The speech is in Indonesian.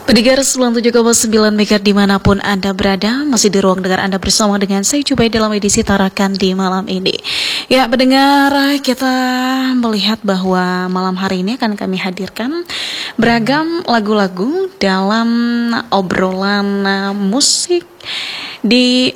Pendengar 97,9 MHz dimanapun Anda berada, masih di ruang dengar Anda bersama dengan saya Jubai dalam edisi Tarakan di malam ini. Ya, pendengar, kita melihat bahwa malam hari ini akan kami hadirkan beragam lagu-lagu dalam obrolan musik di